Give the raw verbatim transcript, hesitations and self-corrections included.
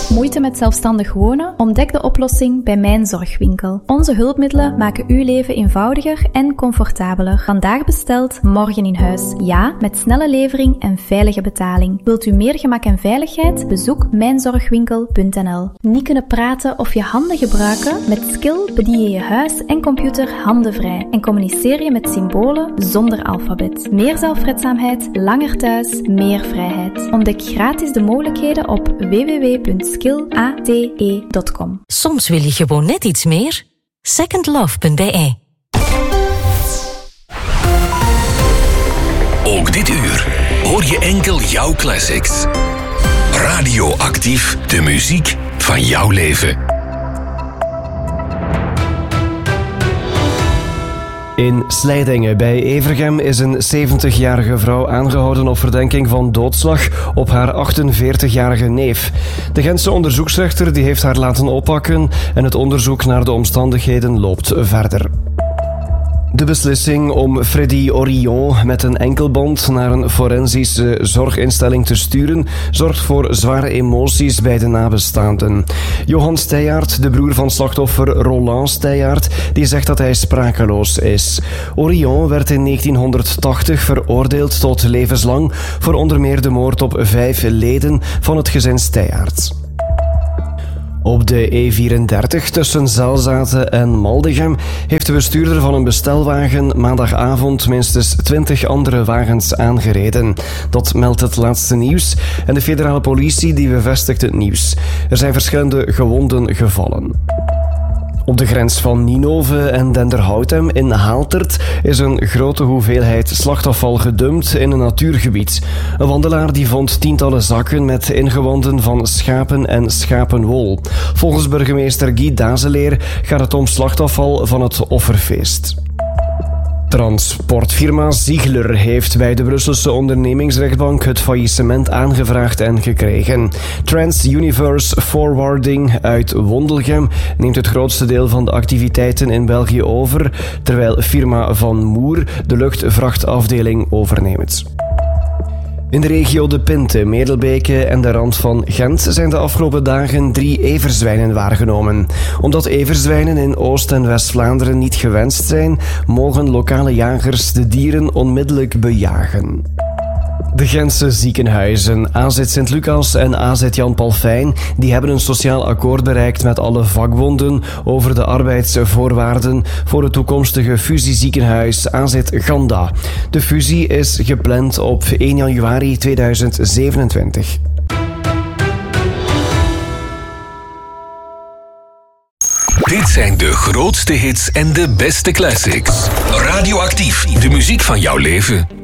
Moeite met zelfstandig wonen? Ontdek de oplossing bij Mijn Zorgwinkel. Onze hulpmiddelen maken uw leven eenvoudiger en comfortabeler. Vandaag besteld, morgen in huis. Ja, met snelle levering en veilige betaling. Wilt u meer gemak en veiligheid? Bezoek mijn zorgwinkel punt n l. Niet kunnen praten of je handen gebruiken? Met Skill bedien je je huis en computer handenvrij en communiceer je met symbolen zonder alfabet. Meer zelfredzaamheid, langer thuis, meer vrijheid. Ontdek gratis de mogelijkheden op w w w punt skill a t e punt com. Soms wil je gewoon net iets meer. second love punt b e. Ook dit uur hoor je enkel jouw classics. Radioactief, de muziek van jouw leven. In Slijdingen bij Evergem is een zeventigjarige vrouw aangehouden op verdenking van doodslag op haar achtenveertigjarige neef. De Gentse onderzoeksrechter die heeft haar laten oppakken en het onderzoek naar de omstandigheden loopt verder. De beslissing om Freddy Orion met een enkelband naar een forensische zorginstelling te sturen zorgt voor zware emoties bij de nabestaanden. Johan Steyart, de broer van slachtoffer Roland Steyart, die zegt dat hij sprakeloos is. Orion werd in negentienhonderdtachtig veroordeeld tot levenslang voor onder meer de moord op vijf leden van het gezin Steyart. Op de E vierendertig tussen Zelzaten en Maldegem heeft de bestuurder van een bestelwagen maandagavond minstens twintig andere wagens aangereden. Dat meldt het laatste nieuws en de federale politie die bevestigt het nieuws. Er zijn verschillende gewonden gevallen. Op de grens van Ninove en Denderhoutem in Haaltert is een grote hoeveelheid slachtafval gedumpt in een natuurgebied. Een wandelaar die vond tientallen zakken met ingewanden van schapen en schapenwol. Volgens burgemeester Guy Dazeleer gaat het om slachtafval van het offerfeest. Transportfirma Ziegler heeft bij de Brusselse ondernemingsrechtbank het faillissement aangevraagd en gekregen. Trans-Universe Forwarding uit Wondelgem neemt het grootste deel van de activiteiten in België over, terwijl firma Van Moer de luchtvrachtafdeling overneemt. In de regio De Pinte, Medelbeke en de rand van Gent zijn de afgelopen dagen drie everzwijnen waargenomen. Omdat everzwijnen in Oost- en West-Vlaanderen niet gewenst zijn, mogen lokale jagers de dieren onmiddellijk bejagen. De Gentse ziekenhuizen A Z Sint-Lucas en A Z Jan Palfijn die hebben een sociaal akkoord bereikt met alle vakbonden over de arbeidsvoorwaarden voor het toekomstige fusieziekenhuis A Z Ganda. De fusie is gepland op één januari tweeduizend zevenentwintig. Dit zijn de grootste hits en de beste classics. Radioactief, de muziek van jouw leven.